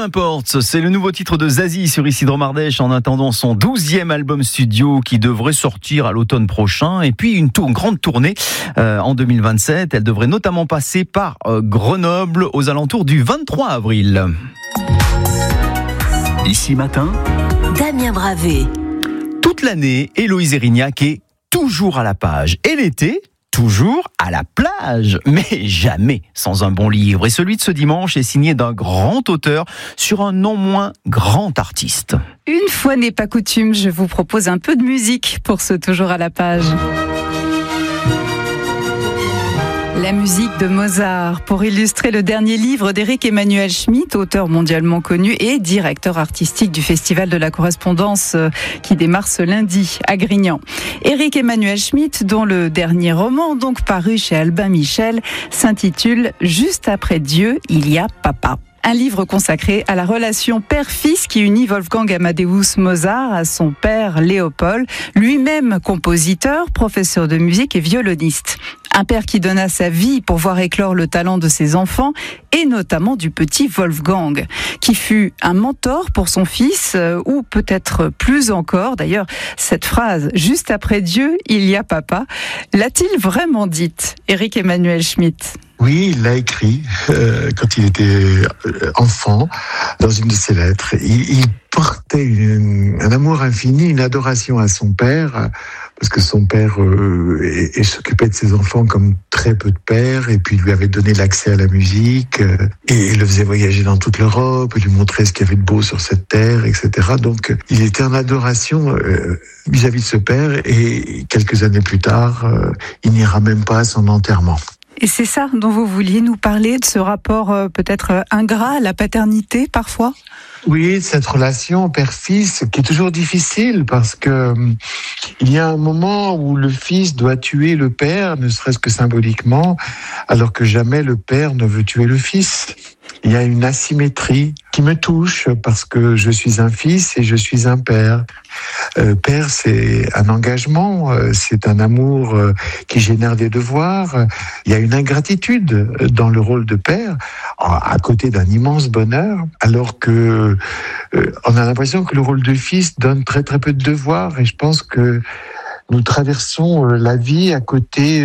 importe, c'est le nouveau titre de Zazie sur Isidro Mardèche en attendant son 12e album studio qui devrait sortir à l'automne prochain. Et puis une grande tournée en 2027. Elle devrait notamment passer par Grenoble aux alentours du 23 avril. Ici matin, Damien Bravé. Toute l'année, Héloïse Erignac est toujours à la page. Et l'été, toujours à la plage, mais jamais sans un bon livre. Et celui de ce dimanche est signé d'un grand auteur sur un non moins grand artiste. Une fois n'est pas coutume, je vous propose un peu de musique pour ce toujours à la page. La musique de Mozart pour illustrer le dernier livre d'Éric Emmanuel Schmitt, auteur mondialement connu et directeur artistique du Festival de la Correspondance qui démarre ce lundi à Grignan. Éric Emmanuel Schmitt, dont le dernier roman, donc paru chez Albin Michel, s'intitule « Juste après Dieu, il y a papa ». Un livre consacré à la relation père-fils qui unit Wolfgang Amadeus Mozart à son père Léopold, lui-même compositeur, professeur de musique et violoniste. Un père qui donna sa vie pour voir éclore le talent de ses enfants et notamment du petit Wolfgang, qui fut un mentor pour son fils ou peut-être plus encore. D'ailleurs, cette phrase « Juste après Dieu, il y a papa », l'a-t-il vraiment dite, Éric Emmanuel Schmitt ? Oui, il l'a écrit quand il était enfant, dans une de ses lettres. Il portait un amour infini, une adoration à son père, parce que son père s'occupait de ses enfants comme très peu de pères, et puis lui avait donné l'accès à la musique, et le faisait voyager dans toute l'Europe, lui montrait ce qu'il y avait de beau sur cette terre, etc. Donc il était en adoration vis-à-vis de ce père, et quelques années plus tard, il n'ira même pas à son enterrement. Et c'est ça dont vous vouliez nous parler, de ce rapport peut-être ingrat à la paternité parfois ? Oui, cette relation père-fils qui est toujours difficile parce que il y a un moment où le fils doit tuer le père, ne serait-ce que symboliquement, alors que jamais le père ne veut tuer le fils. Il y a une asymétrie qui me touche parce que je suis un fils et je suis un père. Père, c'est un engagement, c'est un amour qui génère des devoirs. Il y a une ingratitude dans le rôle de père, à côté d'un immense bonheur, alors que on a l'impression que le rôle de fils donne très très peu de devoirs. Et je pense que nous traversons la vie à côté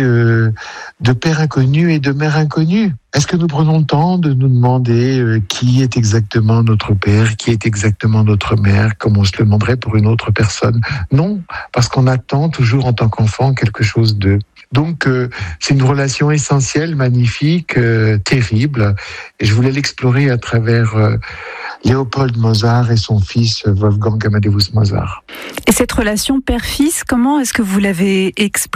de père inconnu et de mère inconnue. Est-ce que nous prenons le temps de nous demander qui est exactement notre père, qui est exactement notre mère, comme on se le demanderait pour une autre personne ? Non, parce qu'on attend toujours en tant qu'enfant quelque chose d'eux. Donc c'est une relation essentielle, magnifique, terrible, et je voulais l'explorer à travers Léopold Mozart et son fils Wolfgang Amadeus Mozart. Et cette relation père-fils, comment est-ce que vous l'avez explorée ?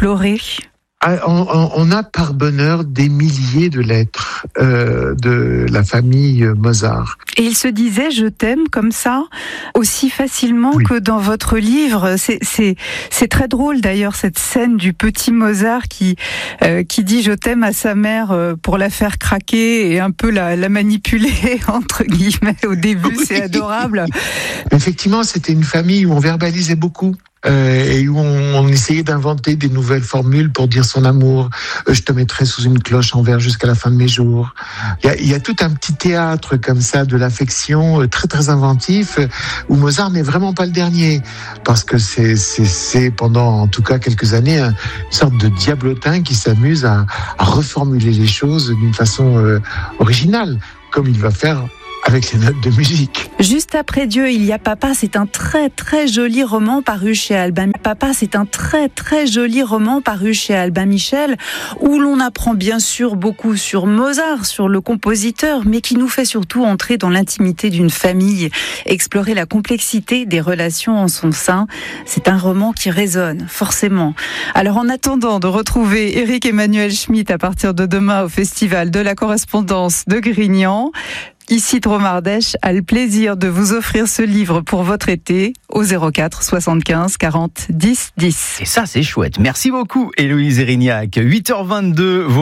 On a par bonheur des milliers de lettres de la famille Mozart. Et il se disait « je t'aime » comme ça, aussi facilement que dans votre livre. C'est très drôle d'ailleurs, cette scène du petit Mozart qui dit « je t'aime » à sa mère pour la faire craquer et un peu la manipuler, entre guillemets, au début. Oui. C'est adorable. Effectivement, c'était une famille où on verbalisait beaucoup. Et où on essayait d'inventer des nouvelles formules pour dire son amour. Je te mettrai sous une cloche en verre jusqu'à la fin de mes jours. Il y a tout un petit théâtre comme ça de l'affection très très inventif où Mozart n'est vraiment pas le dernier parce que c'est pendant en tout cas quelques années une sorte de diablotin qui s'amuse à reformuler les choses d'une façon originale, comme il va faire avec les notes de musique. Juste après Dieu, il y a papa, c'est un très très joli roman paru chez Albin. Papa, c'est un très très joli roman paru chez Albin Michel, où l'on apprend bien sûr beaucoup sur Mozart, sur le compositeur, mais qui nous fait surtout entrer dans l'intimité d'une famille, explorer la complexité des relations en son sein. C'est un roman qui résonne, forcément. Alors en attendant de retrouver Éric Emmanuel Schmitt à partir de demain au Festival de la Correspondance de Grignan, Isidro Mardèche a le plaisir de vous offrir ce livre pour votre été au 04 75 40 10 10. Et ça, c'est chouette. Merci beaucoup, Héloïse Erignac. 8h22.